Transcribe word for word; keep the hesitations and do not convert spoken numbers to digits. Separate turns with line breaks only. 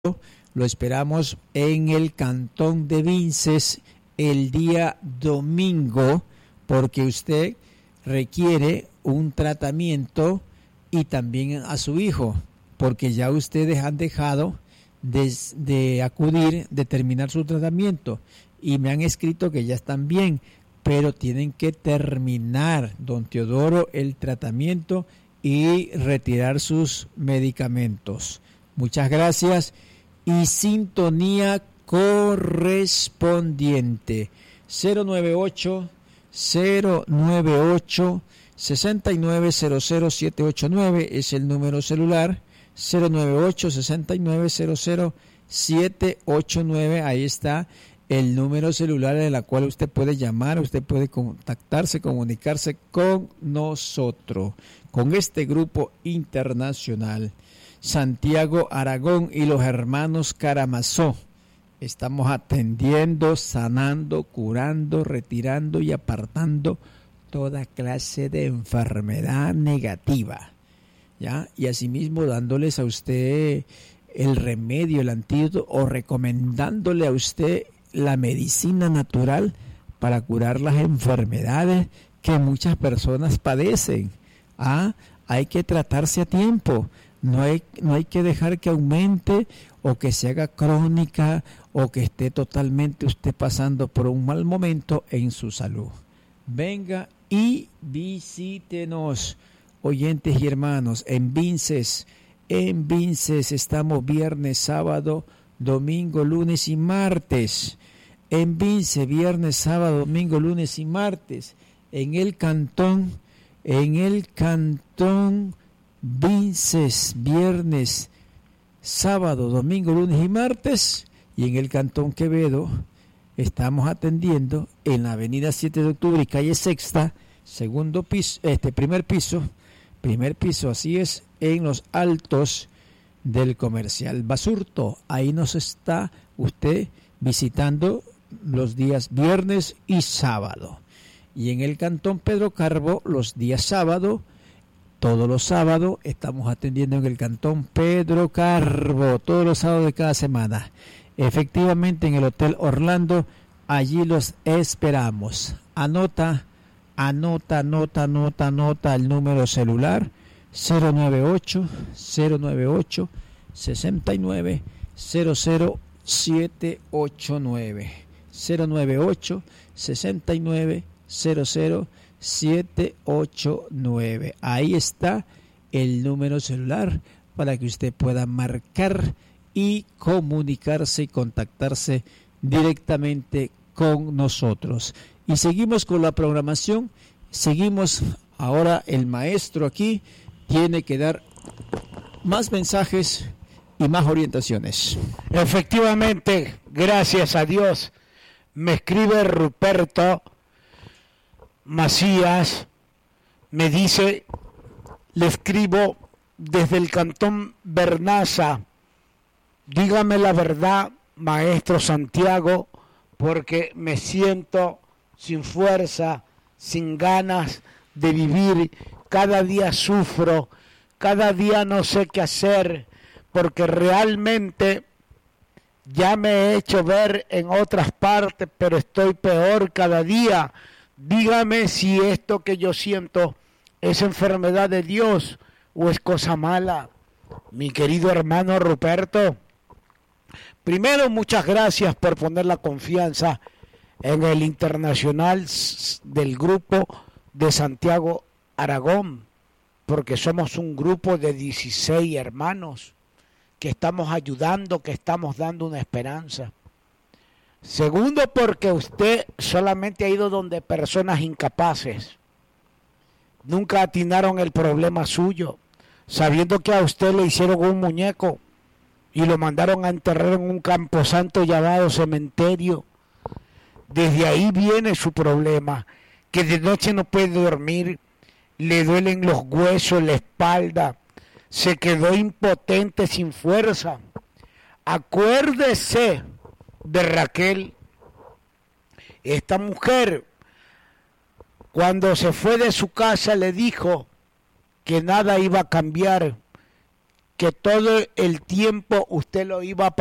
Lo esperamos en el Cantón de Vinces el día domingo, porque usted requiere un tratamiento y también a su hijo, porque ya ustedes han dejado de, de acudir, de terminar su tratamiento, y me han escrito que ya están bien, pero tienen que terminar, don Teodoro, el tratamiento y retirar sus medicamentos. Muchas gracias y sintonía correspondiente. cero nueve ocho, cero nueve ocho, seis nueve cero cero siete ocho nueve es el número celular. Cero nueve ocho, seis nueve cero cero siete ocho nueve, ahí está el número celular en el cual usted puede llamar, usted puede contactarse, comunicarse con nosotros, con este grupo internacional. Santiago Aragón y los hermanos Karamazov. Estamos atendiendo, sanando, curando, retirando y apartando toda clase de enfermedad negativa, ¿ya? Y asimismo dándoles a usted el remedio, el antídoto, o recomendándole a usted la medicina natural para curar las enfermedades que muchas personas padecen. ¿Ah? Hay que tratarse a tiempo. No hay, no hay que dejar que aumente o que se haga crónica o que esté totalmente usted pasando por un mal momento en su salud. Venga y visítenos, oyentes y hermanos, en Vinces. En Vinces estamos viernes, sábado, domingo, lunes y martes. En Vinces, viernes, sábado, domingo, lunes y martes. En el cantón, en el cantón Vinces, viernes, sábado, domingo, lunes y martes. Y en el Cantón Quevedo estamos atendiendo en la avenida siete de octubre y calle Sexta, segundo piso, este primer piso, primer piso, así es, en los altos del Comercial Basurto. Ahí nos está usted visitando los días viernes y sábado. Y en el Cantón Pedro Carbo los días sábado. Todos los sábados estamos atendiendo en el Cantón Pedro Carbo, todos los sábados de cada semana. Efectivamente, en el Hotel Orlando, allí los esperamos. Anota, anota, anota, anota, anota el número celular cero nueve ocho, cero nueve ocho, seis nueve cero cero siete ocho nueve. cero nueve ocho, seis nueve cero cero siete ocho nueve. Ahí está el número celular para que usted pueda marcar y comunicarse y contactarse directamente con nosotros. Y seguimos con la programación. Seguimos ahora, el maestro aquí tiene que dar más mensajes y más orientaciones.
Efectivamente, gracias a Dios, me escribe Ruperto Macías, me dice, le escribo desde el Cantón Bernaza, dígame la verdad, maestro Santiago, porque me siento sin fuerza, sin ganas de vivir, cada día sufro, cada día no sé qué hacer, porque realmente ya me he hecho ver en otras partes, pero estoy peor cada día. Dígame si esto que yo siento es enfermedad de Dios o es cosa mala. Mi querido hermano Ruperto, primero muchas gracias por poner la confianza en el internacional del grupo de Santiago Aragón, porque somos un grupo de dieciséis hermanos que estamos ayudando, que estamos dando una esperanza. Segundo, porque usted solamente ha ido donde personas incapaces. Nunca atinaron el problema suyo, sabiendo que a usted le hicieron un muñeco y lo mandaron a enterrar en un camposanto llamado cementerio. Desde ahí viene su problema, que de noche no puede dormir, le duelen los huesos, la espalda, se quedó impotente, sin fuerza. Acuérdese de Raquel, esta mujer, cuando se fue de su casa le dijo que nada iba a cambiar, que todo el tiempo usted lo iba a